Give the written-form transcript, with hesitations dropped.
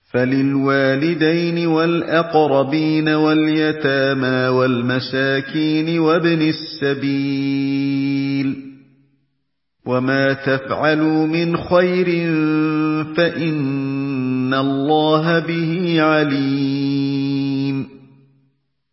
فَلِلْوَالِدَيْنِ وَالْأَقْرَبِينَ وَالْيَتَامَىٰ وَالْمَسَاكِينِ وَابْنِ السَّبِيلِ ۗ وَمَا تَفْعَلُوا مِنْ خَيْرٍ فَإِنَّ اللَّهَ بِهِ عَلِيمٌ.